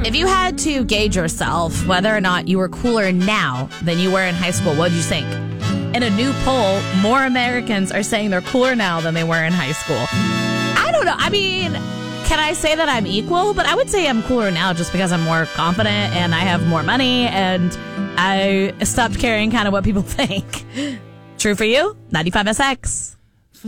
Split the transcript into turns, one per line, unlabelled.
If you had to gauge yourself whether or not you were cooler now than you were in high school, what would you think? In a new poll, more Americans are saying they're cooler now than they were in high school. I don't know. I mean, can I say that I'm equal? But I would say I'm cooler now just because I'm more confident and I have more money and I stopped caring kind of what people think. True for you? 95SX.